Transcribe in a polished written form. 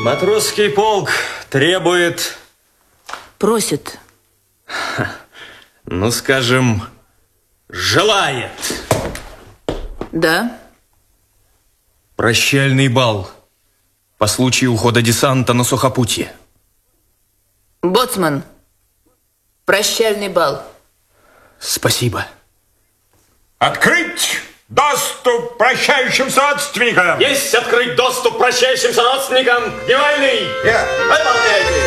Матросский полк требует... Просит. Ну, скажем, желает. Да. Прощальный бал по случаю ухода десанта на сухопутье. Боцман, прощальный бал. Спасибо. Открыть доступ прощающимся родственникам! Есть открыть доступ прощающимся родственникам! Дневальный! Yeah. Выполняйте!